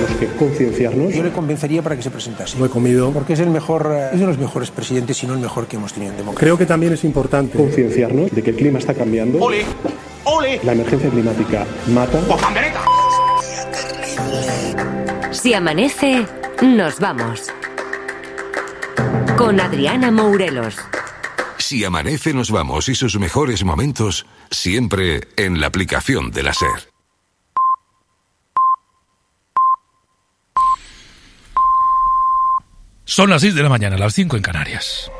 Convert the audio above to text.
tenemos que concienciarnos. Yo le convencería para que se presentase. Lo he comido. Porque es el mejor, es de los mejores presidentes, si no el mejor que hemos tenido en democracia. Creo que también es importante concienciarnos de que el clima está cambiando. ¡Ole! ¡Ole! La emergencia climática mata. ¡Pandereta! Si amanece, nos vamos. Con Adriana Mourelos. Si amanece, nos vamos, y sus mejores momentos siempre en la aplicación de la SER. Son las 6 de la mañana, las 5 en Canarias.